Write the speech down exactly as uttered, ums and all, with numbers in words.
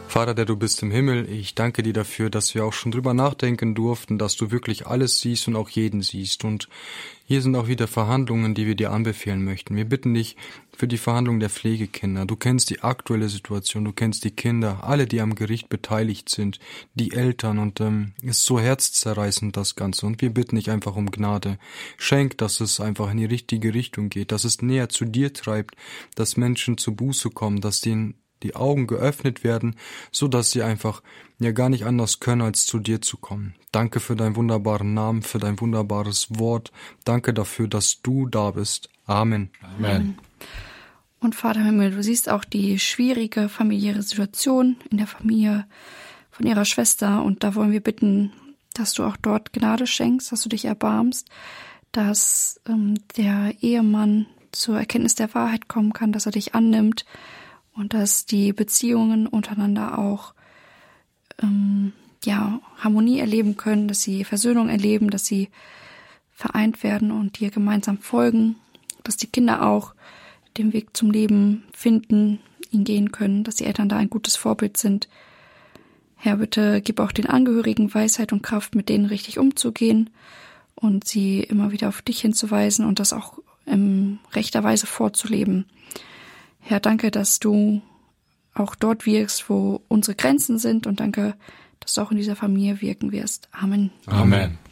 Vater, der du bist im Himmel, ich danke dir dafür, dass wir auch schon drüber nachdenken durften, dass du wirklich alles siehst und auch jeden siehst. Und hier sind auch wieder Verhandlungen, die wir dir anbefehlen möchten. Wir bitten dich für die Verhandlung der Pflegekinder. Du kennst die aktuelle Situation, du kennst die Kinder, alle, die am Gericht beteiligt sind, die Eltern. Und ähm, es ist so herzzerreißend, das Ganze. Und wir bitten dich einfach um Gnade. Schenk, dass es einfach in die richtige Richtung geht, dass es näher zu dir treibt, dass Menschen zur Buße kommen, dass denen die Augen geöffnet werden, so dass sie einfach ja gar nicht anders können, als zu dir zu kommen. Danke für deinen wunderbaren Namen, für dein wunderbares Wort. Danke dafür, dass du da bist. Amen. Amen. Und Vater im Himmel, du siehst auch die schwierige familiäre Situation in der Familie von ihrer Schwester. Und da wollen wir bitten, dass du auch dort Gnade schenkst, dass du dich erbarmst, dass ähm, der Ehemann zur Erkenntnis der Wahrheit kommen kann, dass er dich annimmt, und dass die Beziehungen untereinander auch ähm, ja, Harmonie erleben können, dass sie Versöhnung erleben, dass sie vereint werden und dir gemeinsam folgen, dass die Kinder auch den Weg zum Leben finden, ihn gehen können, dass die Eltern da ein gutes Vorbild sind. Herr, bitte gib auch den Angehörigen Weisheit und Kraft, mit denen richtig umzugehen und sie immer wieder auf dich hinzuweisen und das auch in rechter Weise vorzuleben. Herr, danke, dass du auch dort wirkst, wo unsere Grenzen sind, und danke, dass du auch in dieser Familie wirken wirst. Amen. Amen.